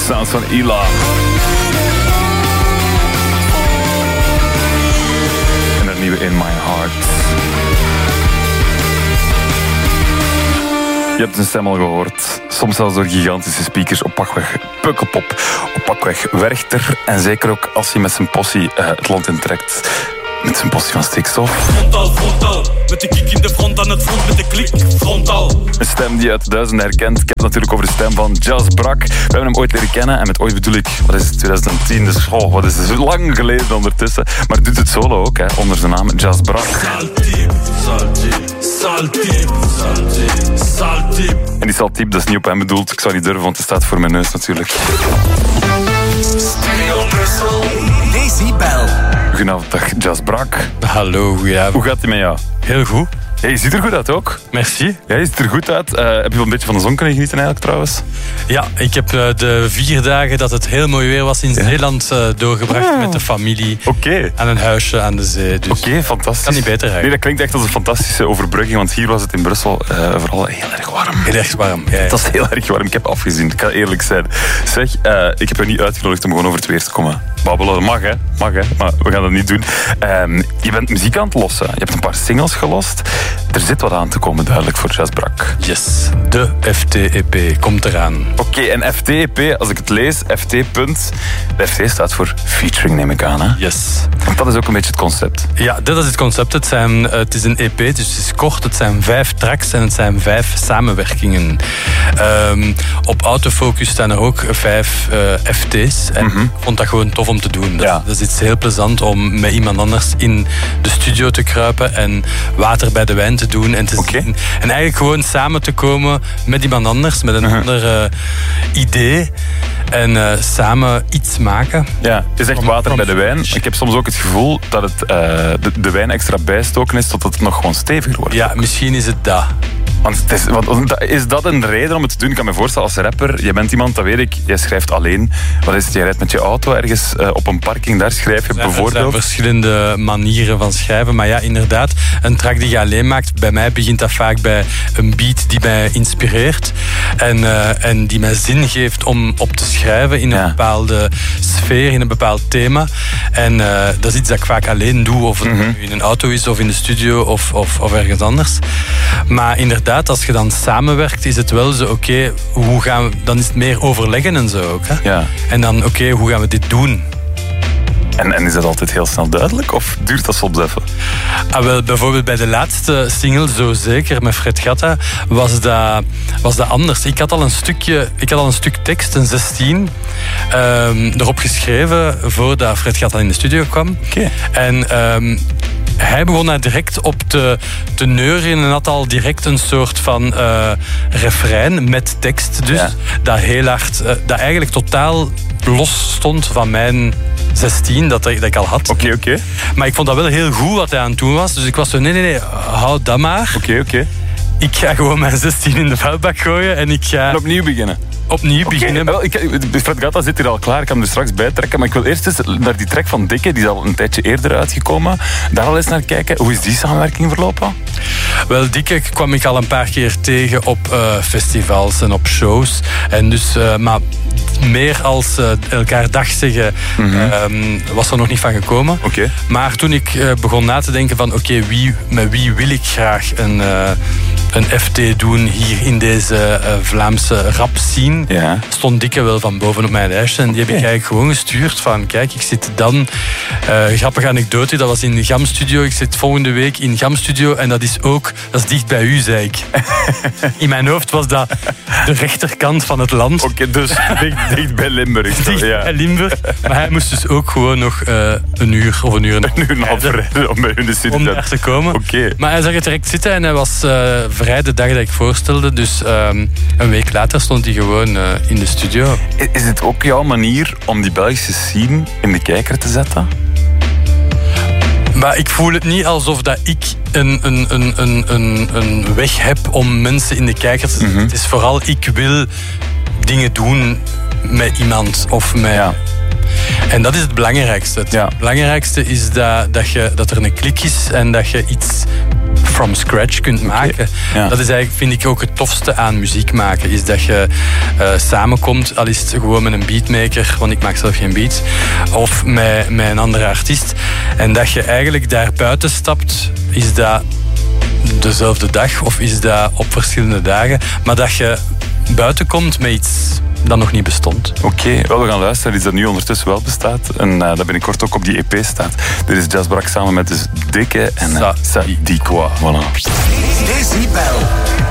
sounds van Ila. En een nieuwe In My Heart. Je hebt zijn stem al gehoord. Soms zelfs door gigantische speakers op pakweg Pukkelpop, op pakweg Werchter. En zeker ook als hij met zijn possie het land intrekt. Met zijn postie van Stikstof. Frontaal, met de kick in de front aan het front met de klik. Frontaal. Een stem die je uit duizenden herkent. Ik heb het natuurlijk over de stem van Jas Brak. We hebben hem ooit leren kennen. En met ooit bedoel ik, wat is het, 2010. Dus wat is het, zo lang geleden ondertussen. Maar hij doet het solo ook, hè, onder zijn naam Jas Brak. Saltip. En die saltip, dat is niet op hem bedoeld. Ik zou niet durven, want het staat voor mijn neus natuurlijk. Decibel. Goedenavond, dag Jas Brak. Hallo, goedenavond. Hoe gaat het met jou? Heel goed. Hey, je ziet er goed uit ook. Merci. Ja, je ziet er goed uit. Heb je wel een beetje van de zon kunnen genieten eigenlijk trouwens? Ja, ik heb de 4 dagen dat het heel mooi weer was in Zeeland doorgebracht met de familie. Oké. Aan een huisje aan de zee. Dus Oké, fantastisch. kan niet beter eigenlijk. Nee, dat klinkt echt als een fantastische overbrugging, want hier was het in Brussel vooral heel erg warm. Heel erg warm. Ja. Het was heel erg warm. Ik heb afgezien, ik ga eerlijk zijn. Zeg, ik heb je niet uitgenodigd om gewoon over het weer te komen babbelen. Mag hè, maar we gaan dat niet doen. Je bent muziek aan het lossen. Je hebt een paar singles gelost. Er zit wat aan te komen, duidelijk, voor Jas Brak. Yes, de FT-EP komt eraan. Oké, en FT-EP, als ik het lees, FT. De FT staat voor featuring, neem ik aan. Hè? Yes. Want dat is ook een beetje het concept. Ja, dit is het concept. Het is een EP, dus het is kort. Het zijn 5 tracks en het zijn 5 samenwerkingen. Op Autofocus staan er ook 5 FT's. En ik vond dat gewoon tof om te doen. Dat is iets heel plezant om met iemand anders in de studio te kruipen en water bij de wijn te doen en te zien. En eigenlijk gewoon samen te komen met iemand anders, met een ander idee. En samen iets maken. Ja, het is echt water bij de wijn. Ik heb soms ook het gevoel dat het de wijn extra bijstoken is totdat het nog gewoon steviger wordt. Ja, misschien is het dat. Want is dat een reden om het te doen? Ik kan me voorstellen als rapper, je bent iemand, dat weet ik, jij schrijft alleen. Wat is het? Je rijdt met je auto ergens op een parking, daar schrijf je bijvoorbeeld. Er zijn verschillende manieren van schrijven, maar ja, inderdaad, een track die je alleen maakt, bij mij begint dat vaak bij een beat die mij inspireert en die mij zin geeft om op te schrijven in een bepaalde sfeer, in een bepaald thema. En dat is iets dat ik vaak alleen doe, of het nu in een auto is, of in de studio, of ergens anders. Maar inderdaad, als je dan samenwerkt, is het wel zo, dan is het meer overleggen en zo ook. Hè? Ja. En dan, hoe gaan we dit doen? En is dat altijd heel snel duidelijk, of duurt dat soms even? Wel, bijvoorbeeld bij de laatste single, Zo Zeker, met Fred Gatta, was dat anders. Ik had al een stuk tekst, een 16, erop geschreven voordat Fred Gatta in de studio kwam. Okay. En hij begon daar direct op te neuren en had al direct een soort van refrein met tekst. Dus dat heel hard, dat eigenlijk totaal los stond van mijn 16 dat ik al had. Oké. Maar ik vond dat wel heel goed wat hij aan het doen was. Dus ik was zo, nee, hou dat maar. Oké. Ik ga gewoon mijn 16 in de vuilbak gooien en ik ga... En opnieuw beginnen. beginnen. Wel, Fred Gatta zit hier al klaar, ik kan hem er straks bijtrekken. Maar ik wil eerst eens naar die track van Dikke, die is al een tijdje eerder uitgekomen. Daar al eens naar kijken. Hoe is die samenwerking verlopen? Wel, Dikke kwam ik al een paar keer tegen op festivals en op shows. En dus, maar meer als elkaar dag zeggen, was er nog niet van gekomen. Okay. Maar toen ik begon na te denken van, met wie wil ik graag een FT doen hier in deze Vlaamse rap scene, stond Dikke wel van boven op mijn lijstje. En die heb ik eigenlijk gewoon gestuurd van, kijk, ik zit dan... grappige anekdote, dat was in de GAM Studio. Ik zit volgende week in GAM Studio en dat is dicht bij u, zei ik. In mijn hoofd was dat de rechterkant van het land. Oké, dus dicht bij Limburg. Dicht bij Limburg. Maar hij moest dus ook gewoon nog een uur of een uur en een half rijden om bij hun de studio om daar te komen. Okay. Maar hij zag het direct zitten en hij was vrij de dag dat ik voorstelde. Dus een week later stond hij gewoon in de studio. Is het ook jouw manier om die Belgische scene in de kijker te zetten? Maar ik voel het niet alsof dat ik een weg heb om mensen in de kijker te zetten. Het is vooral, ik wil dingen doen met iemand of met... Ja. En dat is het belangrijkste. Het belangrijkste is dat er een klik is en dat je iets from scratch kunt maken. Ja. Dat is eigenlijk, vind ik, ook het tofste aan muziek maken. Is dat je samenkomt, al is het gewoon met een beatmaker, want ik maak zelf geen beats, of met een andere artiest. En dat je eigenlijk daar buiten stapt, is dat dezelfde dag of is dat op verschillende dagen, maar dat je buiten komt met iets dat nog niet bestond. Oké, wel, we gaan luisteren iets dat nu ondertussen wel bestaat en dat binnenkort ook op die EP staat. Dit is Jazz Brak samen met dus Dikke en Sadikwa. Voilà. Decibel.